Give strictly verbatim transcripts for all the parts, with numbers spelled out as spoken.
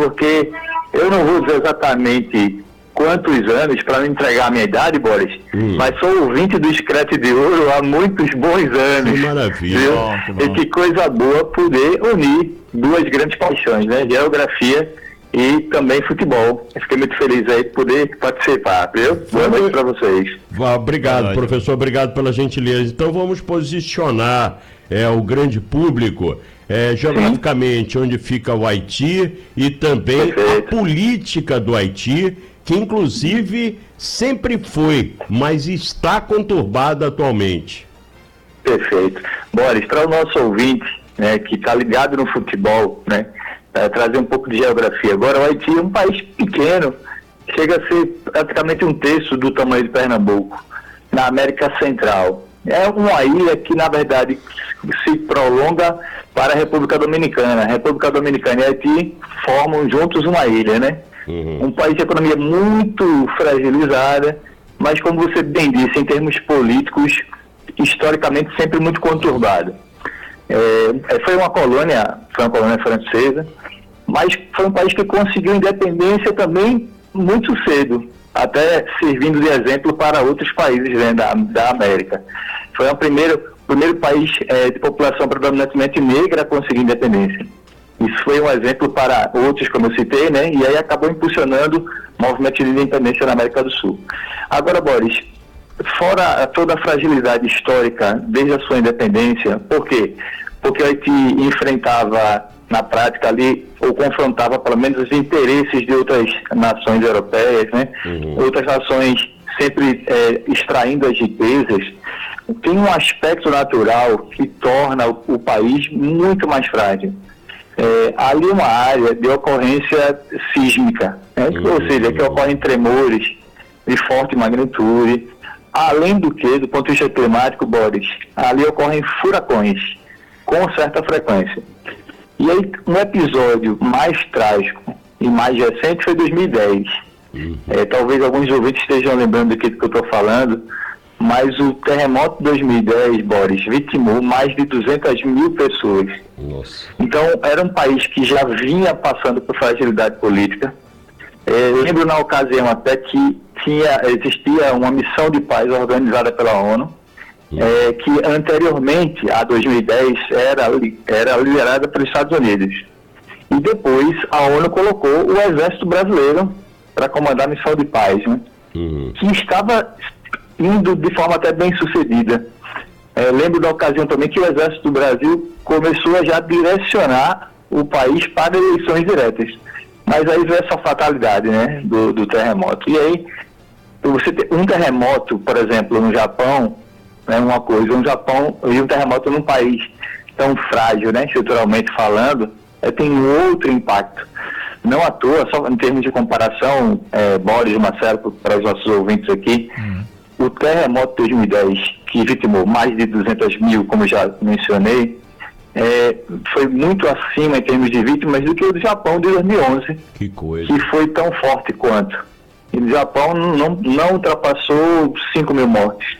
porque eu não vou dizer exatamente quantos anos para não entregar a minha idade, Boris, hum. mas sou ouvinte do Screte de Ouro há muitos bons anos. Que maravilha. Bom, que bom. E que coisa boa poder unir duas grandes paixões, né? Geografia e também futebol. Eu fiquei muito feliz aí de poder participar, viu? Boa noite para vocês. Obrigado, noite. Professor, obrigado pela gentileza. Então vamos posicionar é, o grande público é, geograficamente, Sim. onde fica o Haiti e também Perfeito. a política do Haiti, que inclusive sempre foi, mas está conturbada atualmente. Perfeito. Boris, para o nosso ouvinte, né, que está ligado no futebol, né, é, trazer um pouco de geografia. Agora, o Haiti é um país pequeno, chega a ser praticamente um terço do tamanho de Pernambuco, na América Central. É uma ilha que, na verdade, se prolonga para a República Dominicana. A República Dominicana e Haiti formam juntos uma ilha, né? Uhum. Um país de economia muito fragilizada, mas, como você bem disse, em termos políticos, historicamente sempre muito conturbado. É, foi uma colônia, foi uma colônia francesa, mas foi um país que conseguiu independência também muito cedo, até servindo de exemplo para outros países, né, da, da América. Foi o primeiro, primeiro país é, de população predominantemente negra a conseguir independência. Isso foi um exemplo para outros, como eu citei, né? E aí acabou impulsionando o movimento de independência na América do Sul. Agora, Boris, fora toda a fragilidade histórica desde a sua independência, por quê? Porque o Haiti enfrentava, na prática ali, ou confrontava pelo menos os interesses de outras nações europeias, né? Uhum. Outras nações sempre é, extraindo as riquezas. Tem um aspecto natural que torna o, o país muito mais frágil. É, ali é uma área de ocorrência sísmica, né? Uhum. Ou seja, que ocorrem tremores de forte magnitude. Além do que, do ponto de vista climático, Boris, ali ocorrem furacões com certa frequência. E aí, um episódio mais trágico e mais recente foi dois mil e dez. Uhum. É, talvez alguns ouvintes estejam lembrando do que, que eu estou falando, mas o terremoto de dois mil e dez, Boris, vitimou mais de duzentas mil pessoas. Nossa. Então, era um país que já vinha passando por fragilidade política. É, lembro na ocasião até que tinha, existia uma missão de paz organizada pela ONU, uhum. é, que anteriormente, a dois mil e dez, era, era liderada pelos Estados Unidos. E depois a ONU colocou o Exército Brasileiro para comandar a missão de paz, né? Uhum. Que estava indo de forma até bem sucedida. É, lembro da ocasião também que o Exército do Brasil começou a já direcionar o país para eleições diretas. Mas aí veio essa fatalidade, né, do, do terremoto. E aí, você ter um terremoto, por exemplo, no Japão, é uma coisa, um Japão e um terremoto num país tão frágil, né, estruturalmente falando, é, tem outro impacto. Não à toa, só em termos de comparação, é, Boris e Marcelo, para os nossos ouvintes aqui, uhum. o terremoto de dois mil e dez, que vitimou mais de duzentas mil, como já mencionei, é, foi muito acima em termos de vítimas do que o do Japão de dois mil e onze, que coisa. Que foi tão forte quanto. E o Japão não, não ultrapassou cinco mil mortes.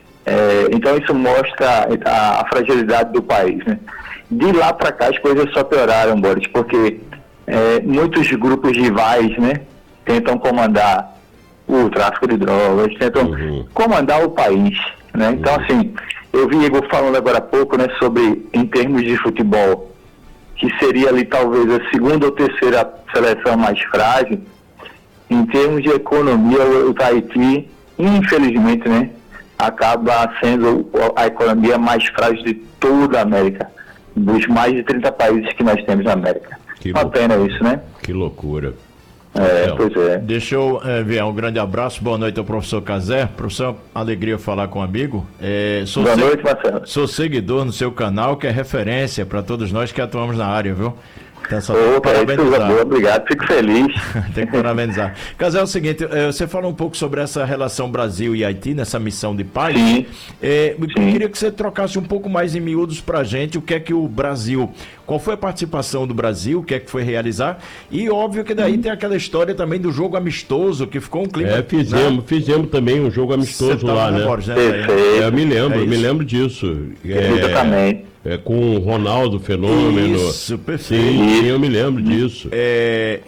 É, então isso mostra a, a fragilidade do país, né? De lá para cá as coisas só pioraram, Boris, porque é, muitos grupos rivais, né, tentam comandar o tráfico de drogas, tentam uhum. comandar o país, né? Então, uhum. assim, eu vi Igor falando agora há pouco, né, sobre, em termos de futebol, que seria ali talvez a segunda ou terceira seleção mais frágil. Em termos de economia, o, o Haiti, infelizmente, né, acaba sendo a economia mais frágil de toda a América, dos mais de trinta países que nós temos na América. Que Uma pena isso, né? Que loucura. É, então, pois é. Deixa eu é, enviar um grande abraço, boa noite ao professor Cazé. Professor, alegria falar com um amigo. É, sou boa se... noite, Marcelo. Sou seguidor no seu canal, que é referência para todos nós que atuamos na área, viu? Então, só Opa, é coisa boa, obrigado, fico feliz. Tem que parabenizar. Cazé, é o seguinte, você falou um pouco sobre essa relação Brasil e Haiti, nessa missão de paz. Sim. É, eu Sim. queria que você trocasse um pouco mais em miúdos pra gente, o que é que o Brasil, qual foi a participação do Brasil, o que é que foi realizar, e óbvio que daí hum. tem aquela história também do jogo amistoso, que ficou um clima... É, fizemos, né? fizemos também um jogo amistoso lá, né? Borges, né? É, eu me lembro, é me lembro disso. Exatamente. É, com o Ronaldo Fenômeno. Isso, perfeito. Sim, eu me lembro disso. É,